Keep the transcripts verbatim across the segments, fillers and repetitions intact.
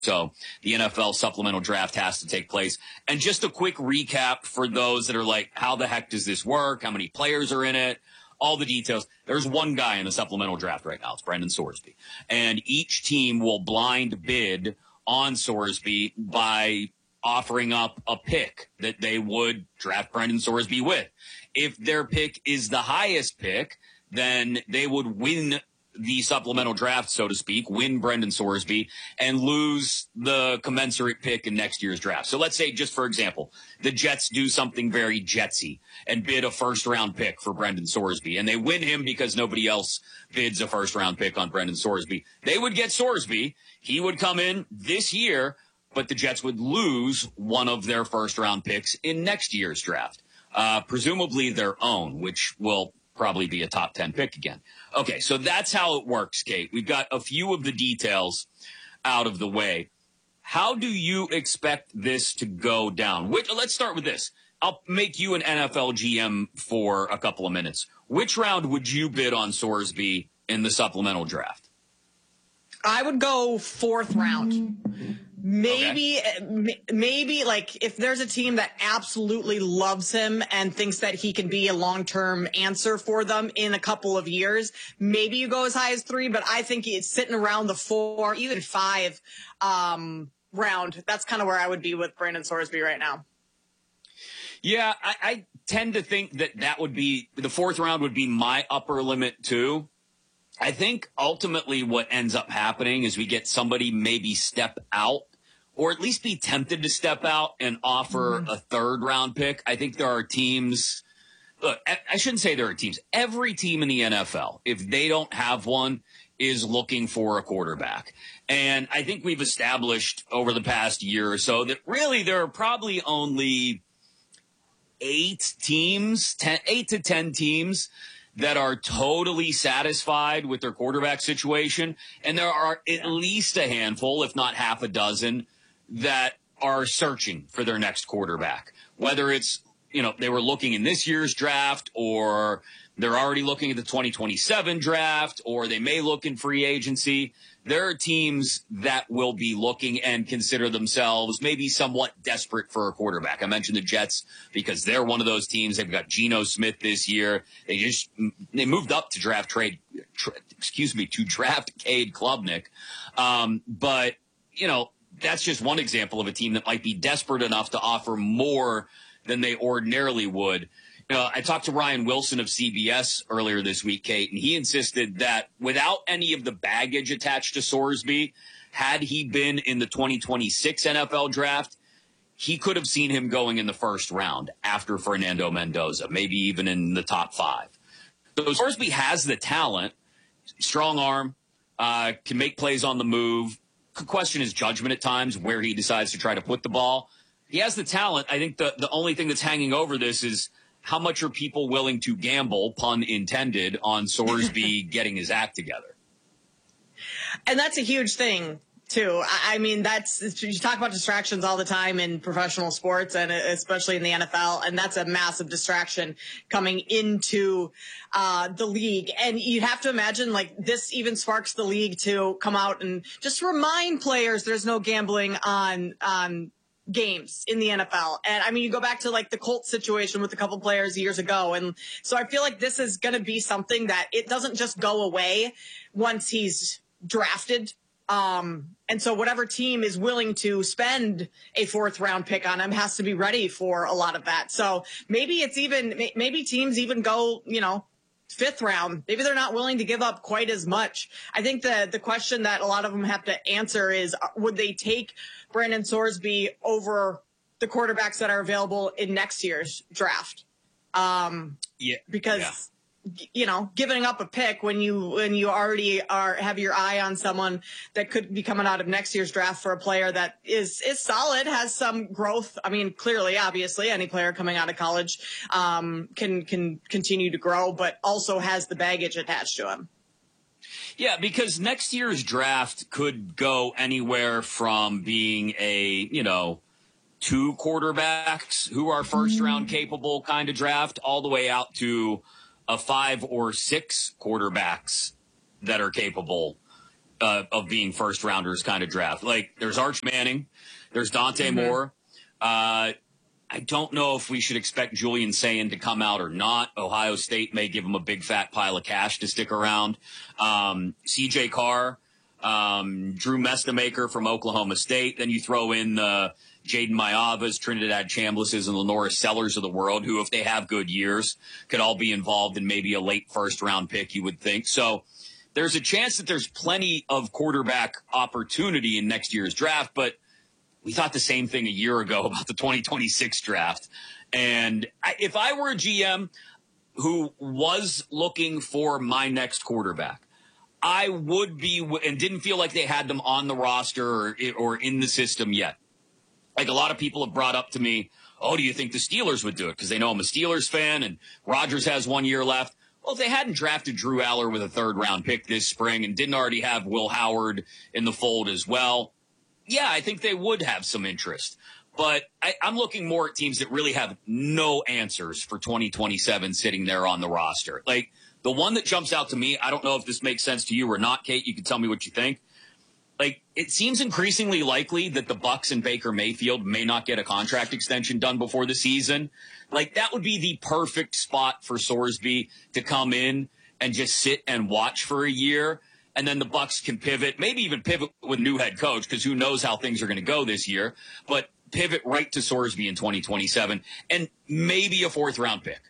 So the N F L supplemental draft has to take place. And just a quick recap for those that are like, how the heck does this work? How many players are in it? All the details. There's one guy in the supplemental draft right now. It's Brendan Sorsby. And each team will blind bid on Sorsby by offering up a pick that they would draft Brendan Sorsby with. If their pick is the highest pick, then they would win the supplemental draft, so to speak, win Brendan Sorsby, and lose the commensurate pick in next year's draft. So let's say, just for example, the Jets do something very Jetsy and bid a first-round pick for Brendan Sorsby, and they win him because nobody else bids a first-round pick on Brendan Sorsby. They would get Sorsby. He would come in this year, but the Jets would lose one of their first-round picks in next year's draft, uh, presumably their own, which will probably be a top ten pick again. Okay, so that's how it works, Kate. We've got a few of the details out of the way. How do you expect this to go down? Which, let's start with this. I'll make you an N F L G M for a couple of minutes. Which round would you bid on Sorsby in the supplemental draft? I would go fourth round. Maybe, okay. maybe like if there's a team that absolutely loves him and thinks that he can be a long-term answer for them in a couple of years, maybe you go as high as three, but I think it's sitting around the four, even five um, round. That's kind of where I would be with Brandon Sorsby right now. Yeah, I, I tend to think that that would be, the fourth round would be my upper limit too. I think ultimately what ends up happening is we get somebody maybe step out, or at least be tempted to step out and offer mm. a third round pick. I think there are teams, look, I shouldn't say there are teams. Every team in the N F L, if they don't have one, is looking for a quarterback. And I think we've established over the past year or so that really there are probably only eight teams, ten, eight to ten teams that are totally satisfied with their quarterback situation. And there are at least a handful, if not half a dozen, that are searching for their next quarterback. Whether it's, you know, they were looking in this year's draft, or they're already looking at the twenty twenty-seven draft, or they may look in free agency. There are teams that will be looking and consider themselves maybe somewhat desperate for a quarterback. I mentioned the Jets because they're one of those teams. They've got Geno Smith this year. They just, they moved up to draft trade, tra- excuse me, to draft Cade Klubnik. Um, but, you know, that's just one example of a team that might be desperate enough to offer more than they ordinarily would. You know, I talked to Ryan Wilson of C B S earlier this week, Kate, and he insisted that without any of the baggage attached to Sorsby, had he been in the twenty twenty-six N F L draft, he could have seen him going in the first round after Fernando Mendoza, maybe even in the top five. So Sorsby has the talent, strong arm, uh, can make plays on the move, could question his judgment at times where he decides to try to put the ball. He has the talent. I think the, the only thing that's hanging over this is how much are people willing to gamble, pun intended, on Sorsby getting his act together? And that's a huge thing, too. I mean, that's, you talk about distractions all the time in professional sports and especially in the N F L, and that's a massive distraction coming into uh, the league. And you have to imagine, like, this even sparks the league to come out and just remind players there's no gambling on on games in the N F L. And I mean, you go back to like the Colts situation with a couple players years ago. And so I feel like this is going to be something that it doesn't just go away once he's drafted. Um, and so whatever team is willing to spend a fourth round pick on him has to be ready for a lot of that. So maybe it's even, maybe teams even go, you know, fifth round. Maybe they're not willing to give up quite as much. I think the the question that a lot of them have to answer is, would they take Brandon Sorsby over the quarterbacks that are available in next year's draft? Um, yeah, because, yeah. you know, giving up a pick when you when you already are have your eye on someone that could be coming out of next year's draft for a player that is is solid, has some growth. I mean, clearly, obviously, any player coming out of college um, can can continue to grow, but also has the baggage attached to him. Yeah, because next year's draft could go anywhere from being a, you know, two quarterbacks who are first round capable kind of draft all the way out to a five or six quarterbacks that are capable uh, of being first rounders kind of draft. Like there's Arch Manning, there's Dante mm-hmm. Moore. Uh, I don't know if we should expect Julian Sayin to come out or not. Ohio State may give him a big fat pile of cash to stick around. Um, C J Carr, um, Drew Mestamaker from Oklahoma State. Then you throw in the Jaden Mayavas, Trinidad Chamblises, and Lenora Sellers of the world, who, if they have good years, could all be involved in maybe a late first round pick, you would think. So there's a chance that there's plenty of quarterback opportunity in next year's draft, but we thought the same thing a year ago about the twenty twenty-six draft. And I, if I were a G M who was looking for my next quarterback, I would be, and didn't feel like they had them on the roster or, or in the system yet. Like a lot of people have brought up to me, oh, do you think the Steelers would do it? Because they know I'm a Steelers fan and Rodgers has one year left. Well, if they hadn't drafted Drew Aller with a third round pick this spring and didn't already have Will Howard in the fold as well, yeah, I think they would have some interest. But I, I'm looking more at teams that really have no answers for twenty twenty-seven sitting there on the roster. Like the one that jumps out to me, I don't know if this makes sense to you or not, Kate. You can tell me what you think. Like it seems increasingly likely that the Bucs and Baker Mayfield may not get a contract extension done before the season. Like that would be the perfect spot for Sorsby to come in and just sit and watch for a year. And then the Bucs can pivot, maybe even pivot with new head coach, because who knows how things are going to go this year, but pivot right to Sorsby in twenty twenty-seven and maybe a fourth round pick.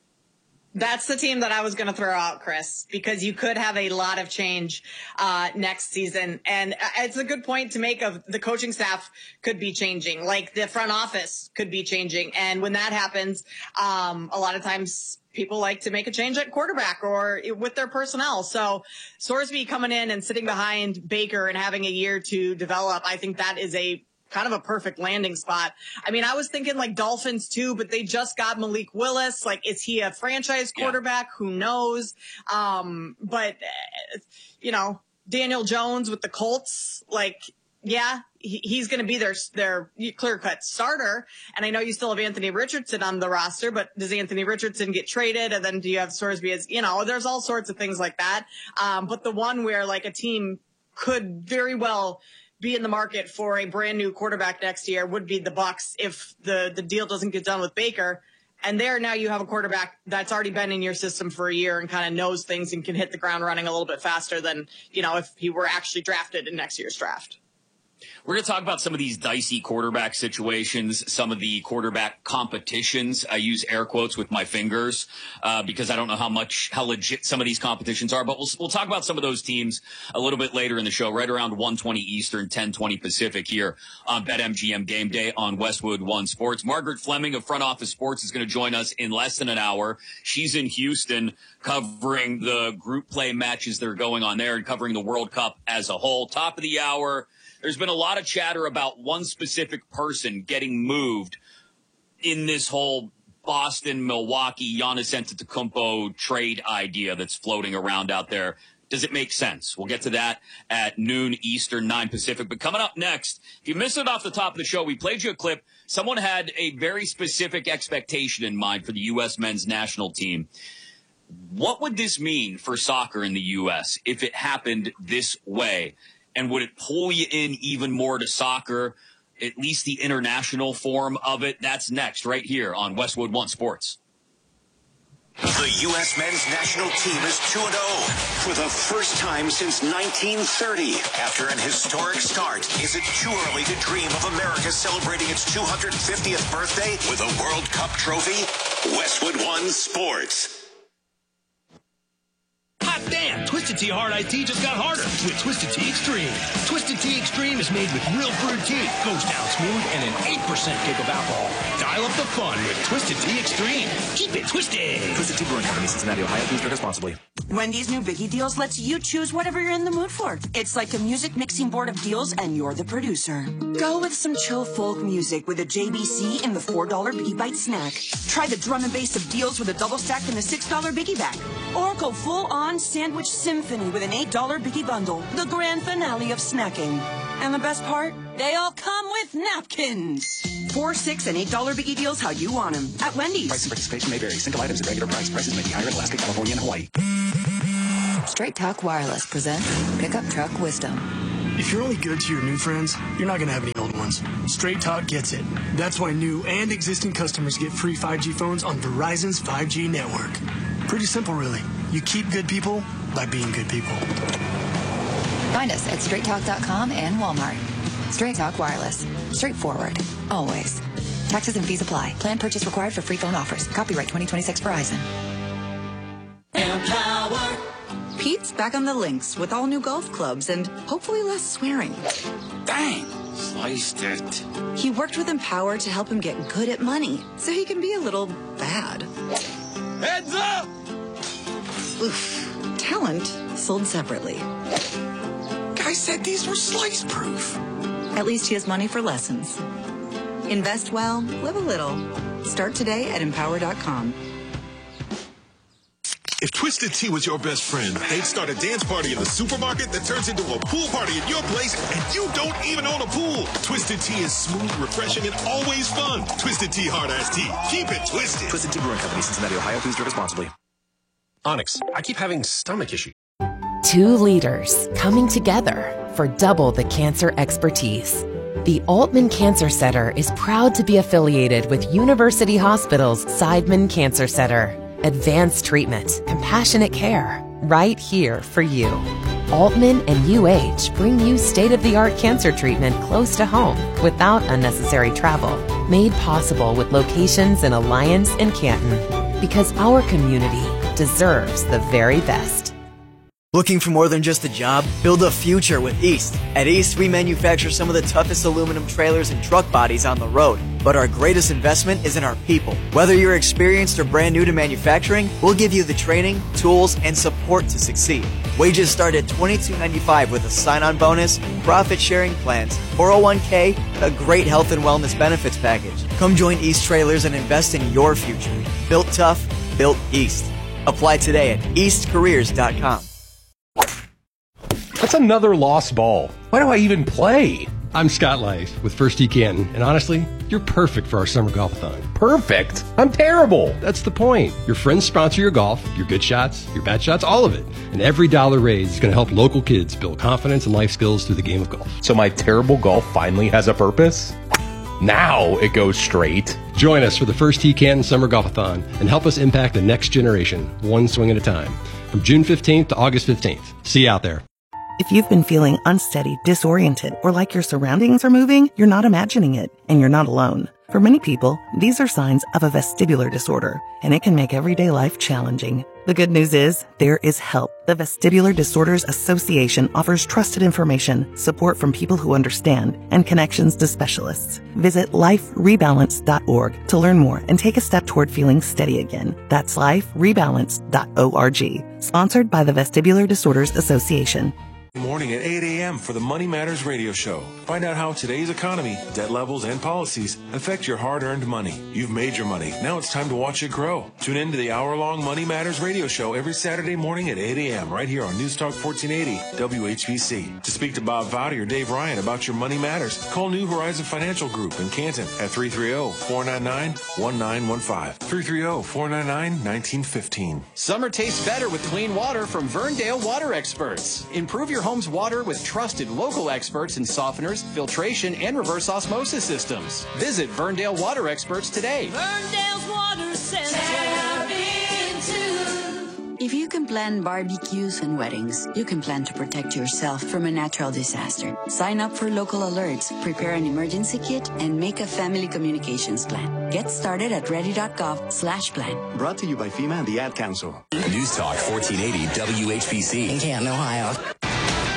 That's the team that I was going to throw out, Chris, because you could have a lot of change uh, next season. And it's a good point to make of the coaching staff could be changing, like the front office could be changing. And when that happens, um, a lot of times people like to make a change at quarterback or with their personnel. So Sorsby coming in and sitting behind Baker and having a year to develop, I think that is a kind of a perfect landing spot. I mean, I was thinking like Dolphins too, but they just got Malik Willis. Like, is he a franchise quarterback? Yeah. Who knows? Um, but, uh, you know, Daniel Jones with the Colts, like, yeah, he, he's going to be their, their clear cut starter. And I know you still have Anthony Richardson on the roster, but does Anthony Richardson get traded? And then do you have Sorsby as, you know, there's all sorts of things like that. Um, but the one where like a team could very well be in the market for a brand new quarterback next year would be the Bucs if the, the deal doesn't get done with Baker. And there now you have a quarterback that's already been in your system for a year and kind of knows things and can hit the ground running a little bit faster than, you know, if he were actually drafted in next year's draft. We're going to talk about some of these dicey quarterback situations, some of the quarterback competitions. I use air quotes with my fingers uh, because I don't know how much, how legit some of these competitions are. But we'll we'll talk about some of those teams a little bit later in the show, right around one twenty Eastern, ten twenty Pacific here on BetMGM Game Day on Westwood One Sports. Margaret Fleming of Front Office Sports is going to join us in less than an hour. She's in Houston covering the group play matches that are going on there and covering the World Cup as a whole. Top of the hour. There's been a lot of chatter about one specific person getting moved in this whole Boston, Milwaukee, Giannis Antetokounmpo trade idea that's floating around out there. Does it make sense? We'll get to that at noon Eastern, nine Pacific. But coming up next, if you missed it off the top of the show, we played you a clip. Someone had a very specific expectation in mind for the U S men's national team. What would this mean for soccer in the U S if it happened this way? And would it pull you in even more to soccer, at least the international form of it? That's next right here on Westwood One Sports. The U S men's national team is two and oh for the first time since nineteen thirty. After an historic start, is it too early to dream of America celebrating its two hundred fiftieth birthday with a World Cup trophy? Westwood One Sports. Hot damn! Twisted Tea Hard Iced Tea just got harder with Twisted Tea Extreme. Twisted Tea Extreme is made with real brewed tea, goes down smooth, and an eight percent kick of alcohol. Dial up the fun with Twisted Tea Extreme. Keep it twisted. Twisted Tea Brewing Company, Cincinnati, Ohio. Please drink responsibly. Wendy's new Biggie Deals lets you choose whatever you're in the mood for. It's like a music mixing board of deals, and you're the producer. Go with some chill folk music with a J B C in the four dollar Biggie Bite snack. Try the drum and bass of deals with a double stack in the six dollar Biggie Bag. Or go full on sandwich symphony with an eight dollar Biggie Bundle, the grand finale of snacking. And the best part? They all come with napkins. Four, six, and eight dollar Biggie Deals how you want them at Wendy's. Price and participation may vary. Single items at regular price. Prices may be higher in Alaska, California, and Hawaii. Straight Talk Wireless presents Pickup Truck Wisdom. If you're only good to your new friends, you're not going to have any old ones. Straight Talk gets it. That's why new and existing customers get free five G phones on Verizon's five G network. Pretty simple, really. You keep good people by being good people. Find us at straight talk dot com and Walmart. Straight Talk Wireless. Straightforward. Always. Taxes and fees apply. Plan purchase required for free phone offers. Copyright twenty twenty-six Verizon. Empower. Pete's back on the links with all new golf clubs and hopefully less swearing. Dang, sliced it. He worked with Empower to help him get good at money so he can be a little bad. Heads up! Oof. Talent sold separately. Guy said these were slice proof. At least he has money for lessons. Invest well, live a little. Start today at empower dot com. If Twisted Tea was your best friend, they'd start a dance party in the supermarket that turns into a pool party at your place, and you don't even own a pool. Twisted Tea is smooth, refreshing, and always fun. Twisted Tea Hard Iced Tea. Keep it twisted. Twisted Tea Brewing Company, Cincinnati, Ohio. Please drink responsibly. Onyx, I keep having stomach issues. Two leaders coming together for double the cancer expertise. The Altman Cancer Center is proud to be affiliated with University Hospital's Seidman Cancer Center. Advanced treatment, compassionate care, right here for you. Altman and U H bring you state-of-the-art cancer treatment close to home without unnecessary travel. Made possible with locations in Alliance and Canton. Because our community deserves the very best. Looking for more than just a job? Build a future with East. At East, we manufacture some of the toughest aluminum trailers and truck bodies on the road. But our greatest investment is in our people. Whether you're experienced or brand new to manufacturing, we'll give you the training, tools, and support to succeed. Wages start at twenty-two ninety-five with a sign-on bonus, profit-sharing plans, four oh one k, and a great health and wellness benefits package. Come join East Trailers and invest in your future. Built tough, built East. Apply today at east careers dot com. That's another lost ball. Why do I even play? I'm Scott Life with First Tee Canton, and honestly, you're perfect for our summer golf-a-thon. Perfect? I'm terrible. That's the point. Your friends sponsor your golf, your good shots, your bad shots, all of it. And every dollar raised is going to help local kids build confidence and life skills through the game of golf. So my terrible golf finally has a purpose? Now it goes straight. Join us for the First Tee Canton Summer Golf-a-thon and help us impact the next generation, one swing at a time. From June fifteenth to August fifteenth. See you out there. If you've been feeling unsteady, disoriented, or like your surroundings are moving, you're not imagining it, and you're not alone. For many people, these are signs of a vestibular disorder, and it can make everyday life challenging. The good news is, there is help. The Vestibular Disorders Association offers trusted information, support from people who understand, and connections to specialists. Visit life rebalance dot org to learn more and take a step toward feeling steady again. That's life rebalance dot org. Sponsored by the Vestibular Disorders Association. Morning at eight a.m. for the Money Matters radio show. Find out how today's economy, debt levels, and policies affect your hard-earned money. You've made your money. Now it's time to watch it grow. Tune in to the hour-long Money Matters radio show every Saturday morning at eight a.m. right here on News Talk fourteen eighty W H B C. To speak to Bob Fowdy or Dave Ryan about your money matters, call New Horizon Financial Group in Canton at three three zero, four nine nine, one nine one five. three three zero, four nine nine, one nine one five. Summer tastes better with clean water from Verndale Water Experts. Improve your home's water with trusted local experts in softeners, filtration, and reverse osmosis systems. Visit Verndale Water Experts today. Verndale's Water Center. If you can plan barbecues and weddings, you can plan to protect yourself from a natural disaster. Sign up for local alerts, prepare an emergency kit, and make a family communications plan. Get started at ready.gov slash plan. Brought to you by FEMA and the Ad Council. News Talk fourteen eighty W H B C. In Canton, Ohio.